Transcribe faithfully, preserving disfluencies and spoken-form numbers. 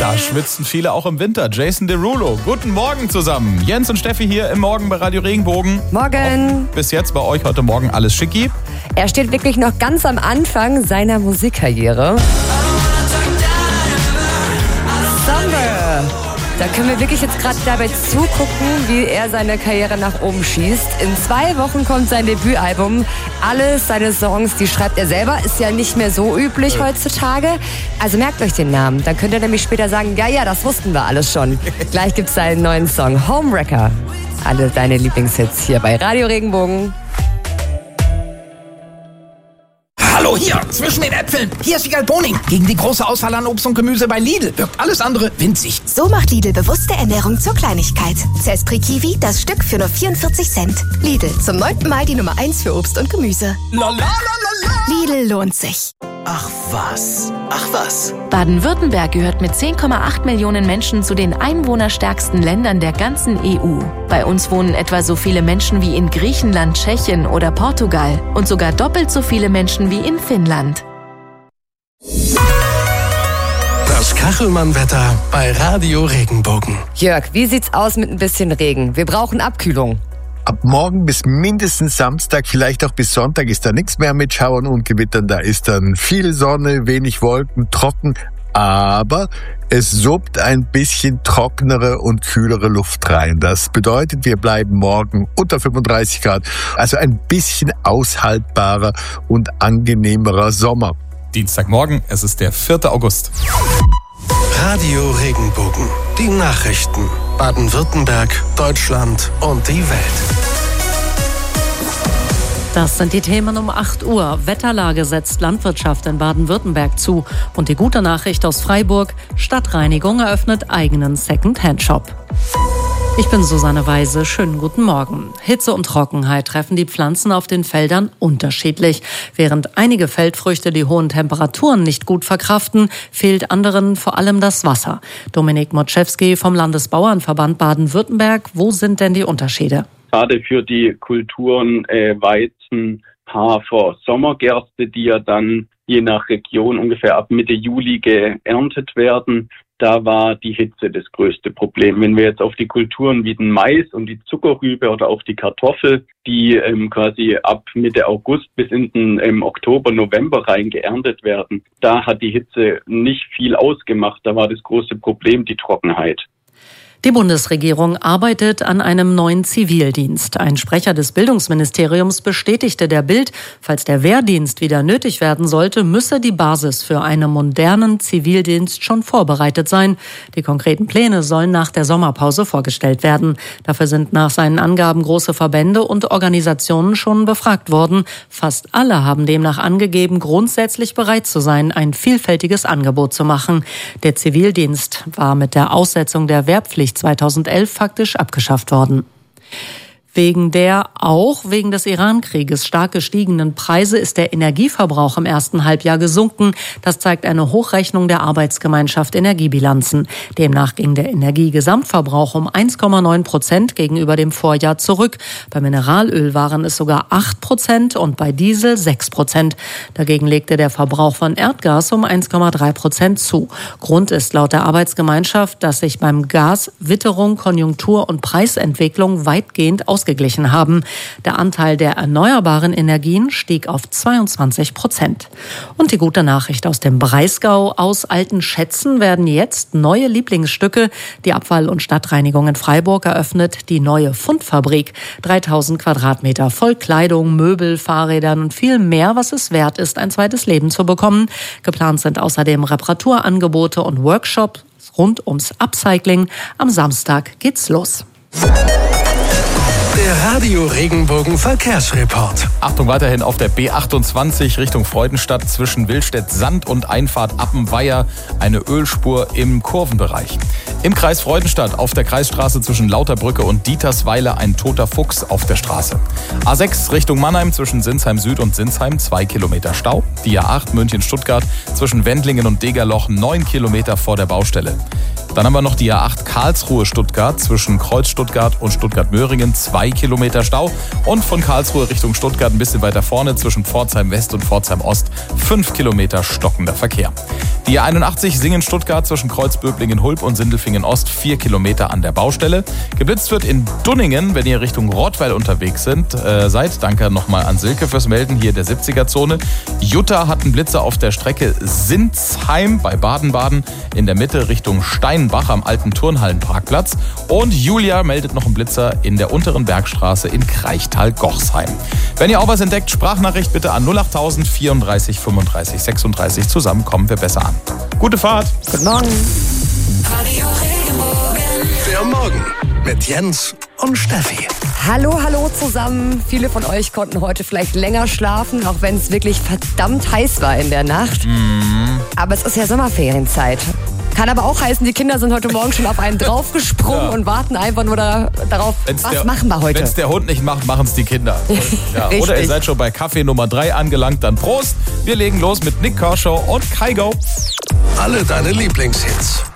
Da schwitzen viele auch im Winter. Jason Derulo, guten Morgen zusammen. Jens und Steffi hier im Morgen bei Radio Regenbogen. Morgen. Auch bis jetzt bei euch heute Morgen alles schicki. Er steht wirklich noch ganz am Anfang seiner Musikkarriere. Summer. Da können wir wirklich jetzt gerade dabei zugucken, wie er seine Karriere nach oben schießt. In zwei Wochen kommt sein Debütalbum. Alle seine Songs, die schreibt er selber. Ist ja nicht mehr so üblich heutzutage. Also merkt euch den Namen. Dann könnt ihr nämlich später sagen, ja, ja, das wussten wir alles schon. Gleich gibt's seinen neuen Song, Homewrecker. Alle deine Lieblingshits hier bei Radio Regenbogen. Hallo hier, zwischen den Äpfeln. Hier ist Wiegald Boning. Gegen die große Auswahl an Obst und Gemüse bei Lidl wirkt alles andere winzig. So macht Lidl bewusste Ernährung zur Kleinigkeit. Zespri Kiwi, das Stück für nur vierundvierzig Cent. Lidl, zum neunten Mal die Nummer eins für Obst und Gemüse. La, la, la, la, la. Lidl lohnt sich. Ach was, ach was. Baden-Württemberg gehört mit zehn Komma acht Millionen Menschen zu den einwohnerstärksten Ländern der ganzen E U. Bei uns wohnen etwa so viele Menschen wie in Griechenland, Tschechien oder Portugal und sogar doppelt so viele Menschen wie in Finnland. Das Kachelmann-Wetter bei Radio Regenbogen. Jörg, wie sieht's aus mit ein bisschen Regen? Wir brauchen Abkühlung. Ab morgen bis mindestens Samstag, vielleicht auch bis Sonntag ist da nichts mehr mit Schauern und Gewittern. Da ist dann viel Sonne, wenig Wolken, trocken. Aber es suppt ein bisschen trockenere und kühlere Luft rein. Das bedeutet, wir bleiben morgen unter fünfunddreißig Grad. Also ein bisschen aushaltbarer und angenehmerer Sommer. Dienstagmorgen, es ist der vierte August. Radio Regenbogen. Die Nachrichten. Baden-Württemberg, Deutschland und die Welt. Das sind die Themen um acht Uhr. Wetterlage setzt Landwirtschaft in Baden-Württemberg zu. Und die gute Nachricht aus Freiburg: Stadtreinigung eröffnet eigenen Second-Hand-Shop. Ich bin Susanne Weise. Schönen guten Morgen. Hitze und Trockenheit treffen die Pflanzen auf den Feldern unterschiedlich. Während einige Feldfrüchte die hohen Temperaturen nicht gut verkraften, fehlt anderen vor allem das Wasser. Dominik Motschewski vom Landesbauernverband Baden-Württemberg. Wo sind denn die Unterschiede? Gerade für die Kulturen äh, Weizen, Hafer, Sommergerste, die ja dann je nach Region ungefähr ab Mitte Juli geerntet werden, da war die Hitze das größte Problem. Wenn wir jetzt auf die Kulturen wie den Mais und die Zuckerrübe oder auch die Kartoffel, die ähm, quasi ab Mitte August bis in den ähm, Oktober, November rein geerntet werden, da hat die Hitze nicht viel ausgemacht. Da war das große Problem die Trockenheit. Die Bundesregierung arbeitet an einem neuen Zivildienst. Ein Sprecher des Bildungsministeriums bestätigte der Bild, falls der Wehrdienst wieder nötig werden sollte, müsse die Basis für einen modernen Zivildienst schon vorbereitet sein. Die konkreten Pläne sollen nach der Sommerpause vorgestellt werden. Dafür sind nach seinen Angaben große Verbände und Organisationen schon befragt worden. Fast alle haben demnach angegeben, grundsätzlich bereit zu sein, ein vielfältiges Angebot zu machen. Der Zivildienst war mit der Aussetzung der Wehrpflicht zweitausendelf faktisch abgeschafft worden. Wegen der auch wegen des Iran-Krieges stark gestiegenen Preise ist der Energieverbrauch im ersten Halbjahr gesunken. Das zeigt eine Hochrechnung der Arbeitsgemeinschaft Energiebilanzen. Demnach ging der Energiegesamtverbrauch um eins Komma neun Prozent gegenüber dem Vorjahr zurück. Bei Mineralöl waren es sogar acht Prozent und bei Diesel sechs Prozent. Dagegen legte der Verbrauch von Erdgas um eins Komma drei Prozent zu. Grund ist laut der Arbeitsgemeinschaft, dass sich beim Gas Witterung, Konjunktur und Preisentwicklung weitgehend ausgeglichen haben. Der Anteil der erneuerbaren Energien stieg auf zweiundzwanzig Prozent. Und die gute Nachricht aus dem Breisgau: Aus alten Schätzen werden jetzt neue Lieblingsstücke. Die Abfall- und Stadtreinigung in Freiburg eröffnet die neue Fundfabrik. dreitausend Quadratmeter voll Kleidung, Möbel, Fahrrädern und viel mehr, was es wert ist, ein zweites Leben zu bekommen. Geplant sind außerdem Reparaturangebote und Workshops rund ums Upcycling. Am Samstag geht's los. Der Radio Regenbogen Verkehrsreport. Achtung, weiterhin auf der B achtundzwanzig Richtung Freudenstadt zwischen Willstedt-Sand und Einfahrt Appenweier eine Ölspur im Kurvenbereich. Im Kreis Freudenstadt auf der Kreisstraße zwischen Lauterbrücke und Dietersweiler ein toter Fuchs auf der Straße. A sechs Richtung Mannheim zwischen Sinsheim Süd und Sinsheim zwei Kilometer Stau. Die A acht München-Stuttgart zwischen Wendlingen und Degerloch neun Kilometer vor der Baustelle. Dann haben wir noch die A acht Karlsruhe-Stuttgart zwischen Kreuz Stuttgart und Stuttgart-Möhringen, zwei Kilometer Stau. Und von Karlsruhe Richtung Stuttgart ein bisschen weiter vorne zwischen Pforzheim West und Pforzheim Ost, fünf Kilometer stockender Verkehr. Die A einundachtzig Singen-Stuttgart zwischen Kreuzböblingen-Hulb und Sindelfingen-Ost, vier Kilometer an der Baustelle. Geblitzt wird in Dunningen, wenn ihr Richtung Rottweil unterwegs sind, äh, seid. Danke nochmal an Silke fürs Melden, hier der siebziger-Zone. Jutta hat einen Blitzer auf der Strecke Sinsheim bei Baden-Baden, in der Mitte Richtung Steinbach am alten Turnhallenparkplatz. Und Julia meldet noch einen Blitzer in der unteren Bergstraße in Kraichtal-Gochsheim. Wenn ihr auch was entdeckt, Sprachnachricht bitte an null achttausend vierunddreißig fünfunddreißig sechsunddreißig. Zusammen kommen wir besser an. Gute Fahrt. Guten Morgen. Der Morgen mit Jens und Steffi. Hallo, hallo zusammen. Viele von euch konnten heute vielleicht länger schlafen, auch wenn es wirklich verdammt heiß war in der Nacht. Mhm. Aber es ist ja Sommerferienzeit. Kann aber auch heißen, die Kinder sind heute Morgen schon auf einen draufgesprungen Ja. und warten einfach nur da, darauf, Wenn's was der, machen wir heute. Wenn es der Hund nicht macht, machen es die Kinder. Ja. Richtig. Oder ihr seid schon bei Kaffee Nummer drei angelangt, dann Prost. Wir legen los mit Nick Kershaw und Kygo. Alle deine Lieblingshits.